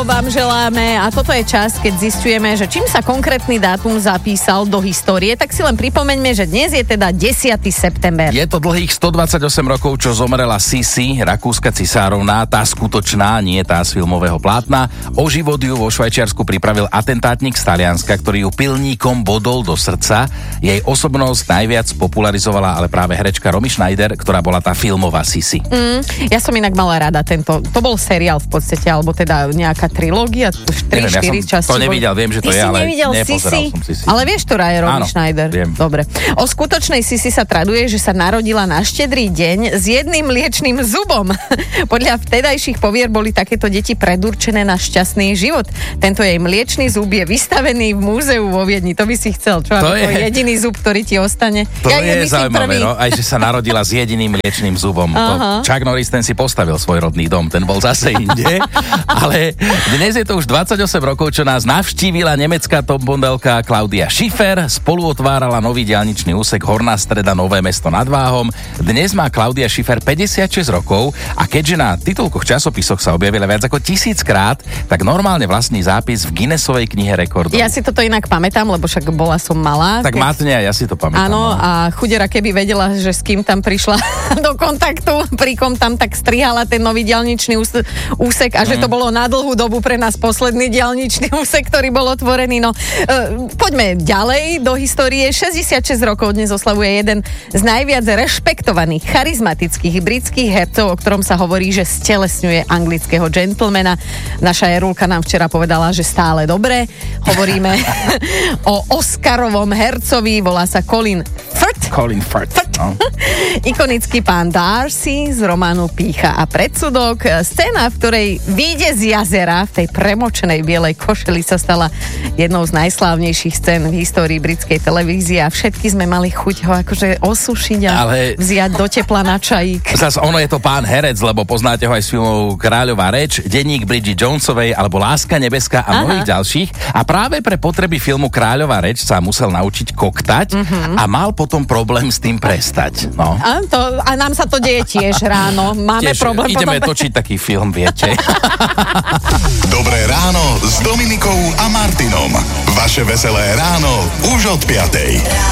vám želáme a toto je čas, keď zisťujeme, že čím sa konkrétny dátum zapísal do histórie, tak si len pripomeňme, že dnes je teda 10. september. Je to dlhých 128 rokov, čo zomrela Sisi, rakúska cisárovna, tá skutočná, nie tá z filmového plátna. O život ju vo Švajčiarsku pripravil atentátnik z Talianska, ktorý ju pilníkom bodol do srdca. Jej osobnosť najviac popularizovala ale práve herečka Romy Schneider, ktorá bola tá filmová Sisi. Ja som inak mala rada tento, to bol seriál v podstate, alebo teda nejaká trilógia, 3-4 časti. To nevidel, viem, že to je, ale nepozeral som Sisi. Ale vieš, ktorá je Romy Schneider? Viem. Dobre. O skutočnej Sisi sa traduje, že sa narodila na Štedrý deň s jedným mliečnym zubom. Podľa vtedajších povier boli takéto deti predurčené na šťastný život. Tento jej mliečny zub je vystavený v múzeu vo Viedni. To by si chcel, čo? To je jediný zub, ktorý ti ostane. To je zaujímavé, no? Aj že sa narodila s jediným mliečnym zubom. Chuck Norris, ten si postavil svoj rodný dom, ten bol zase inde. Ale dnes je to už 28 rokov, čo nás navštívila nemecká topmodelka Claudia Schiffer. Spolu otvárala nový diaľničný úsek Horná Streda Nové Mesto nad Váhom. Dnes má Claudia Schiffer 56 rokov a keďže na titulkoch časopisoch sa objavila viac ako 1000 krát, tak normálne vlastní zápis v Guinnessovej knihe rekordov. Ja si toto inak pamätám, lebo však bola som malá. Tak Mátne, ja si to pamätám. Áno, a chudera, keby vedela, že s kým tam prišla do kontaktu, pri kom tam tak strihala ten nový diaľničný úsek a že to bolo na dlhú dobu pre nás posledný diaľničný úsek, ktorý bol otvorený. No, poďme ďalej do histórie. 66 rokov dnes oslavuje jeden z najviac rešpektovaných, charizmatických britských hercov, o ktorom sa hovorí, že stelesňuje anglického gentlemana. Naša Jerulka nám včera povedala, že stále dobre. Hovoríme o Oscarovom hercovi, volá sa Colin Firth. No. Ikonický pán Darcy z románu Pýcha a predsudok. Scéna, v ktorej vyjde z jazera v tej premočenej bielej košeli, sa stala jednou z najslávnejších scén v histórii britskej televízie a všetky sme mali chuť ho akože osušiť a vziať do tepla na čajík. Zas ono je to pán herec, lebo poznáte ho aj z filmov Kráľová reč, Denník Bridget Jonesovej alebo Láska nebeská a mnohých ďalších. A práve pre potreby filmu Kráľová reč sa musel naučiť koktať a mal potom problém s tým prestať. No. A nám sa to deje tiež ráno. Máme problém. Ideme točiť taký film, viete. Dobré ráno s Dominikou a Martinom. Vaše veselé ráno už od 5.